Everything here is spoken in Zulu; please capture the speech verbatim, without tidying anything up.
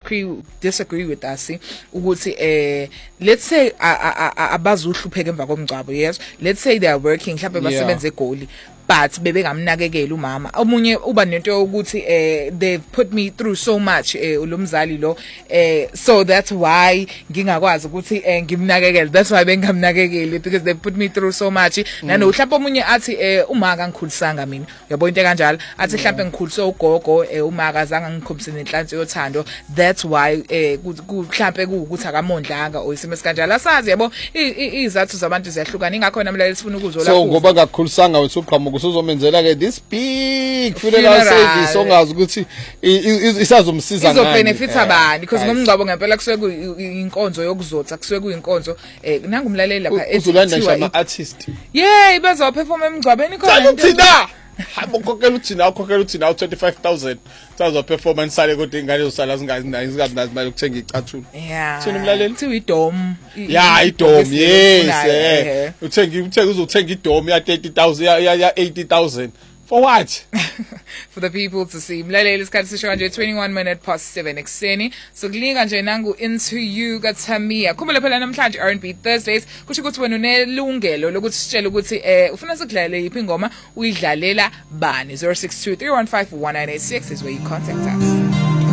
disagree disagree with us ukuthi eh let's say abazuhlupheka emva komgcwabo, yes, let's say they are working mhlawumbe basebenza eGoli but bebe ngamnakekela umama, omunye uba nento yokuthi eh they've put me through so much eh ulomzali lo eh so that's why ngingakwazi ukuthi eh ngimnakekele, that's why bengamnakekeli because they put me through so much. Nano mhlawumbe omunye athi eh umaka ngikhulisanga mina, uyabo into kanjalo, athi mhlawumbe ngikhulisa ugogo eh umaka azange ngikhombise nenhlanhla yothando, that's why eh mhlawumbe kuukuthi akamondlanga or isimo sikanjalo, asazi yabo izathu zabantu ziyahlukana, ingakho namhlanje sifuna ukuzwa lapho. So ngoba ngakhulisanga wethu uqhamuka uzomenzela ke this big funeral service ongazi ukuthi isazomsiza ngani, izobenefita bani, because ngomngcwabo ngempela kusuke kuyinkonzo yokuzotha, kusuke kuyinkonzo eh nangumlaleli lapha ethiwa ama artist yeah bezo perform emngcwabeni khona thina hamba ukhokhela uthina ukhokhela uthina twenty-five thousand sazo performance sale kodwa ingane zosala zingazi zingazi imali ukuthenga icathulo, yeah thina umlaleli kuthiwa idom, yeah idom, yes eh uthenga uthenga uzothenga idom ya thirty thousand ya ya eighty thousand for what? For the people to see. Mlaleli isikhathi sisho nje twenty-one minute past seven ekseni. So kulinga nje nangu Into You kaTamia. Khumbula phela namhlanje R and B Thursdays. Kusho ukuthi wena unelungelo lokuthi sitshele ukuthi eh ufuna sikudlalele yiphi ingoma uyidlalela bani. zero six two three one five one nine eight six is where you contact us.